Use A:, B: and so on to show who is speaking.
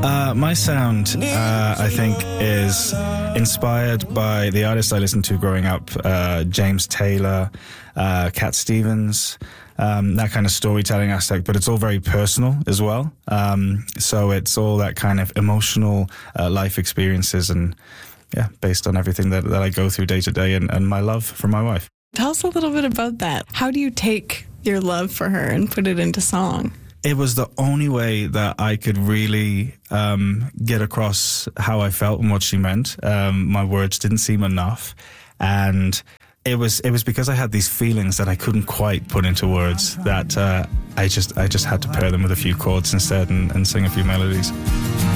A: My sound, I think, is inspired by the artists I listened to growing up, James Taylor, Cat Stevens, that kind of storytelling aspect, but it's all very personal as well. So it's all that kind of emotional life experiences and, yeah, based on everything that I go through day to day and my love for my wife.
B: Tell us a little bit about that. How do you take your love for her and put it into song?
A: It was the only way that I could really get across how I felt and what she meant. My words didn't seem enough. And it was because I had these feelings that I couldn't quite put into words that I just had to pair them with a few chords instead and sing a few melodies.